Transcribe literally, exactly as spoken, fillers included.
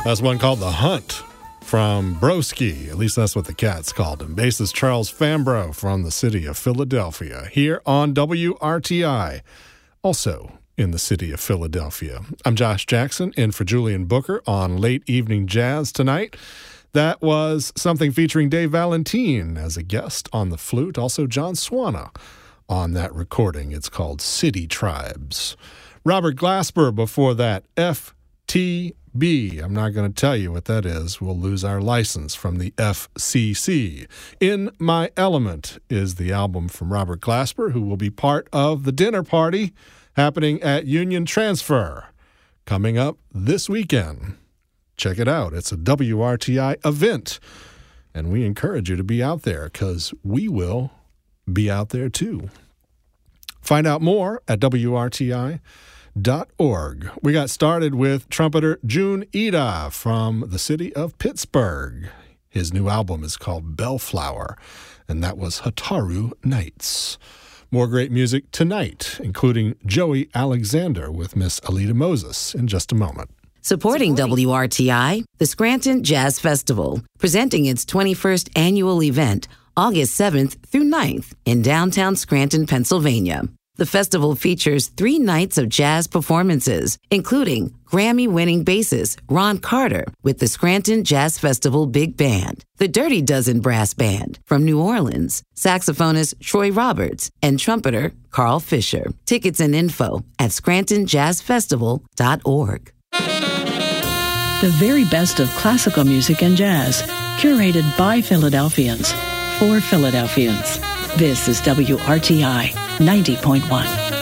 That's one called The Hunt from Broski. At least that's what the Cats called him. Bassist Charles Fambro from the city of Philadelphia here on W R T I, also in the city of Philadelphia. I'm Josh Jackson, in for Julian Booker on Late Evening Jazz tonight. That was something featuring Dave Valentine as a guest on the flute, also John Swana on that recording. It's called City Tribes. Robert Glasper before that, F T B. I'm not going to tell you what that is. We'll lose our license from the F C C. In My Element is the album from Robert Glasper, who will be part of the dinner party happening at Union Transfer coming up this weekend. Check it out. It's a W R T I event, and we encourage you to be out there because we will be out there too. Find out more at W R T I dot org. We got started with trumpeter Jun Ida from the city of Pittsburgh. His new album is called Bellflower, and that was Hataru Nights. More great music tonight, including Joey Alexander with Miss Alita Moses in just a moment. Supporting W R T I, the Scranton Jazz Festival, presenting its twenty-first annual event, August seventh through ninth in downtown Scranton, Pennsylvania. The festival features three nights of jazz performances, including Grammy-winning bassist Ron Carter with the Scranton Jazz Festival Big Band, the Dirty Dozen Brass Band from New Orleans, saxophonist Troy Roberts, and trumpeter Carl Fisher. Tickets and info at scranton jazz festival dot org. The very best of classical music and jazz, curated by Philadelphians, for Philadelphians. This is W R T I ninety point one.